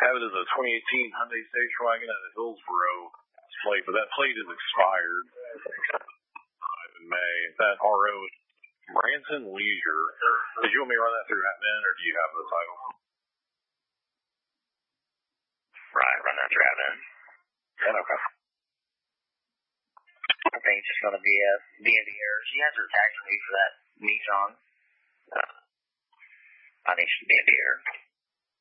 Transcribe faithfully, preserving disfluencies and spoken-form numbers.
have it as a twenty eighteen Hyundai Station Wagon at a Hillsboro plate, but that plate is expired in May. That R O is Branson Leisure. Did you want me to run that through admin, or do you have the title? Right, run that through admin. Okay. I think it's just going to be a B and B error. She has her tax relief for that Nissan. Uh, I think she's B and B error.